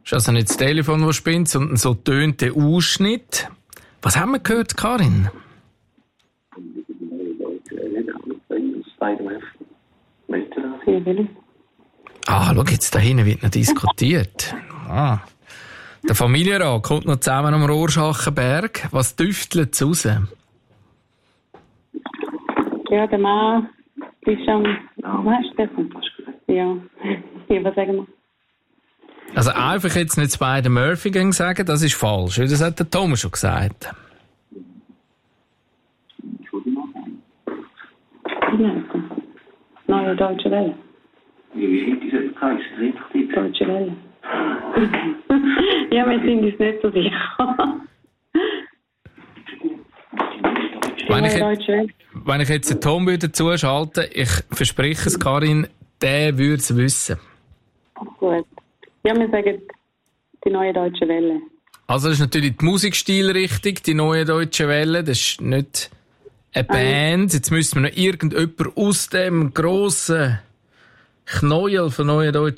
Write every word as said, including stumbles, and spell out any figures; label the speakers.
Speaker 1: ist also nicht das Telefon, das spinnt, sondern so tönt der Ausschnitt. Was haben wir gehört, Karin? Ah, schau, jetzt da hinten wird noch diskutiert. Ah. Der Familienrat kommt noch zusammen am Rorschachenberg. Was düftelt es raus?
Speaker 2: Ja, der Mann ist am... Was hast du das? Ja, ja, was sagen wir?
Speaker 1: Also einfach jetzt nicht Spider-Murphy sagen, das ist falsch. Das hat der Thomas schon gesagt.
Speaker 2: Neue Deutsche Welle.
Speaker 3: Wie hat diese Preis? Richtig?
Speaker 2: Deutsche Welle. Ja, wir sind uns nicht so sicher.
Speaker 1: Wenn ich, jetzt, wenn ich jetzt den Tom wieder zuschalte, ich verspreche es, Karin, der würde es wissen.
Speaker 2: Gut. Ja, wir sagen die Neue Deutsche Welle.
Speaker 1: Also das ist natürlich die Musikstil richtig, die Neue Deutsche Welle. Das ist nicht eine Band. Jetzt müssen wir noch irgendjemand aus dem grossen Knäuel von Neue Deutsche